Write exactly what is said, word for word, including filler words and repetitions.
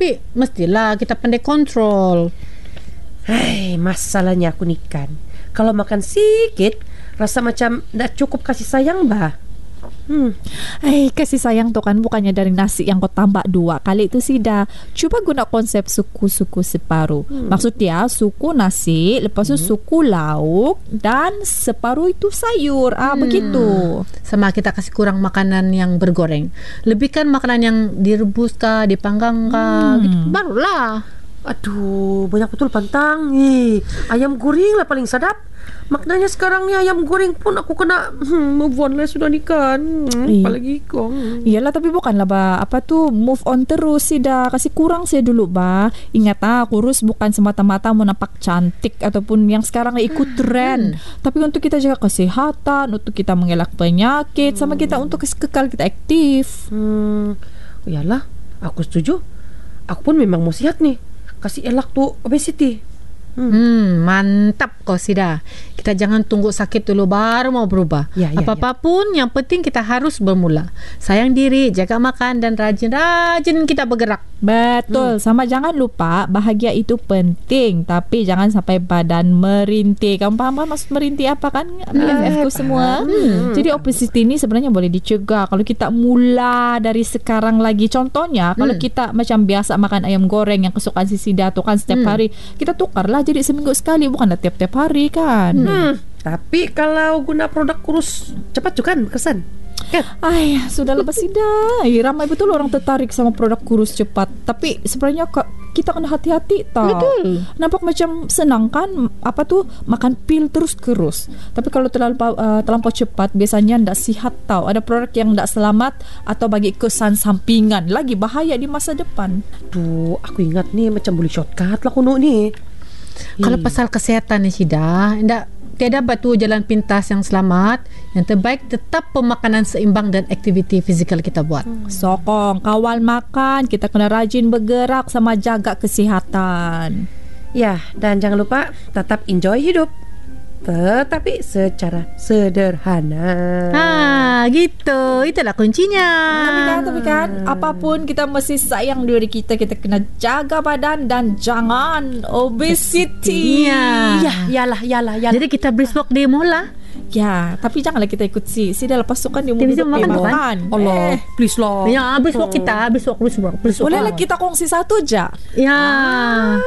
tapi mestilah kita pandai kontrol. Hai, masalahnya aku nih kan, kalau makan sedikit rasa macam tak cukup kasih sayang bah. Hmm. Eh, kasih sayang tuh kan bukannya dari nasi yang kau tambah dua kali itu sih dah. Coba guna konsep suku-suku separuh. Hmm. Maksud dia suku nasi, lepas tu hmm. suku lauk dan separuh itu sayur. Ah, hmm. begitu. Sama kita kasih kurang makanan yang bergoreng. Lebihkan makanan yang direbus kah, dipanggang kah, hmm. gitu. Barulah. Aduh, banyak betul pantang. Eh, ayam goreng lah paling sedap. Maknanya sekarang ni ayam goreng pun aku kena hmm, move on lah sudah ni kan. Hmm, eh. Apalagi kong. Iyalah, tapi bukanlah ba apa tu move on terus sih dah. Kasih kurang saya dulu ba. Ingat ah, kurus bukan semata-mata mau nampak cantik ataupun yang sekarang ikut tren. Hmm. Tapi untuk kita jaga kesehatan, untuk kita mengelak penyakit, hmm. sama kita untuk kekal kita aktif. Hmm. Iyalah, aku setuju. Aku pun memang mau sihat nih. Kasih elak tu obesity. Hmm. hmm, mantap kau Sida. Kita jangan tunggu sakit dulu baru mau berubah. Ya, ya, Apa-apa pun yang penting kita harus bermula. Sayang diri, jaga makan dan rajin-rajin kita bergerak. Betul. Hmm. Sama jangan lupa bahagia itu penting, tapi jangan sampai badan merintih. Kamu faham kan maksud merintih apa kan? B F F ku semua. Hmm. Jadi obesity ini sebenarnya boleh dicegah kalau kita mula dari sekarang lagi. Contohnya, hmm. kalau kita macam biasa makan ayam goreng yang kesukaan si Sida tu kan setiap hmm. hari, kita tukarlah jadi seminggu sekali, bukanlah tiap-tiap hari kan. Hmm. Hmm. Tapi kalau guna produk kurus cepat juga kan kesan. Kan? Ay, sudah lepas Sida. Ramai betul orang tertarik sama produk kurus cepat. Tapi sebenarnya kita kena hati-hati tau. Betul. Nampak macam senang kan apa tu makan pil terus kerus. Tapi kalau terlalu uh, terlampau cepat biasanya tidak sihat tau. Ada produk yang tidak selamat atau bagi kesan sampingan lagi bahaya di masa depan. Tuh, aku ingat nih macam boleh shortcut lah kuno nih. Kalau hmm. pasal kesihatan ni Sida, tidak tiada batu jalan pintas yang selamat. Yang terbaik tetap pemakanan seimbang dan aktiviti fizikal kita buat. Hmm. Sokong, kawal makan, kita kena rajin bergerak sama jaga kesihatan. Ya, dan jangan lupa tetap enjoy hidup. Tetapi secara sederhana. Ha, gitu. Itulah kuncinya. Tapi kan, tapi kan apapun kita mesti sayang diri kita. Kita kena jaga badan dan jangan obesity. Ya, ya, yalah, yalah, yalah. Jadi kita brisk walk demo lah. Ya, tapi janganlah kita ikut si Si dah lepas tu kan dia mau duduk makan, makan. Allah, eh. please lah. Ya, brisk walk kita, brisk walk, brisk walk, brisk walk. Bolehlah kita kongsi satu je. Ya. Ah.